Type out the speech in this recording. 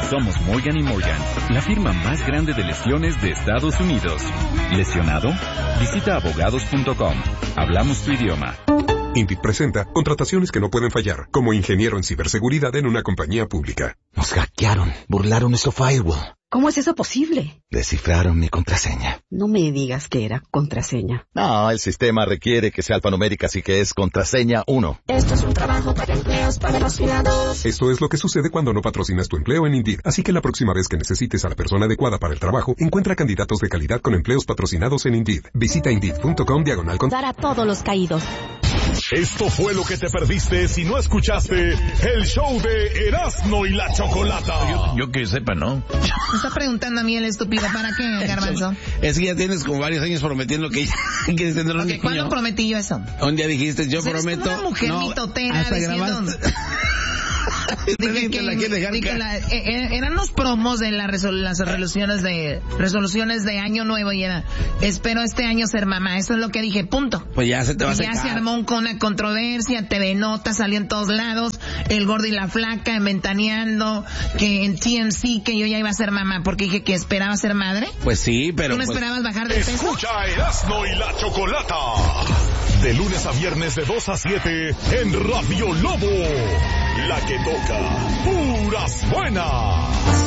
Somos Morgan & Morgan, la firma más grande de lesiones de Estados Unidos. ¿Lesionado? Visita abogados.com. Hablamos tu idioma. Indeed presenta contrataciones que no pueden fallar, como ingeniero en ciberseguridad en una compañía pública. Nos hackearon, burlaron nuestro firewall. ¿Cómo es eso posible? Descifraron mi contraseña. No me digas que era contraseña. No, el sistema requiere que sea alfanumérica, así que es contraseña 1. Esto es un trabajo para empleos patrocinados. Esto es lo que sucede cuando no patrocinas tu empleo en Indeed. Así que la próxima vez que necesites a la persona adecuada para el trabajo, encuentra candidatos de calidad con empleos patrocinados en Indeed. Visita Indeed.com/. Dar a todos los caídos. Esto fue lo que te perdiste si no escuchaste el show de Erasmo y la Chocolata. Yo que sepa, ¿no? Me está preguntando a mí el estúpido, ¿para qué, Garbanzo? Es que ya tienes como varios años prometiendo que quieres tener un niño. ¿Cuándo prometí yo eso? Un día dijiste, yo Eres prometo... una mujer mitotera hasta diciendo... grabaste. Dije que eran los promos de las resoluciones de año nuevo y era, espero este año ser mamá. Eso es lo que dije, punto. Pues ya se te va a secar. Ya se armó una controversia, TV Nota salió en todos lados, el gordo y la flaca inventaneando, que en TMC que yo ya iba a ser mamá porque dije que esperaba ser madre. Pues sí, pero... ¿Tú no esperabas bajar de peso? Escucha Erasmo y la Chocolata. De lunes a viernes de 2 a 7 en Radio Lobo. La que toca puras buenas.